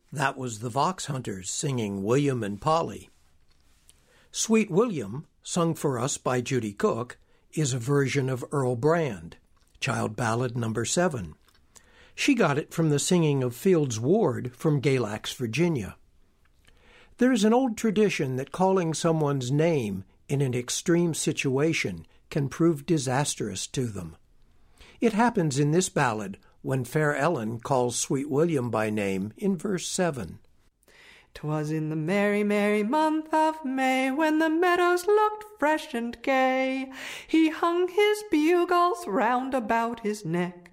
That was the Vox Hunters singing William and Polly. Sweet William, sung for us by Judy Cook, is a version of Earl Brand, Child Ballad No. 7. She got it from the singing of Fields Ward from Galax, Virginia. There is an old tradition that calling someone's name in an extreme situation can prove disastrous to them. It happens in this ballad when Fair Ellen calls Sweet William by name in verse 7. 'Twas in the merry, merry month of May, when the meadows looked fresh and gay, he hung his bugles round about his neck.